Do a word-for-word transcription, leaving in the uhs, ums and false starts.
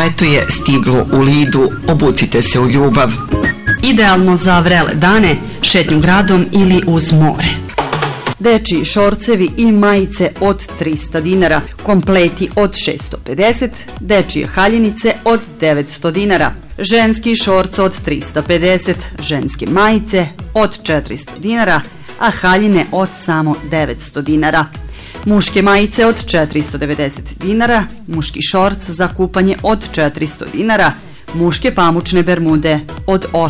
Leto je stiglo u Lidu, obucite se u ljubav. Idealno za vrele dane, šetnju gradom ili uz more. Dečiji šorcevi i majice od trista dinara, kompleti od šesto pedeset, dečije haljinice od devetsto dinara, ženski šorc od trista pedeset, ženske majice od četiristo dinara, a haljine od samo devetsto dinara. Muške majice od četiristo devedeset dinara, muški šorc za kupanje od četiristo dinara, muške pamučne bermude od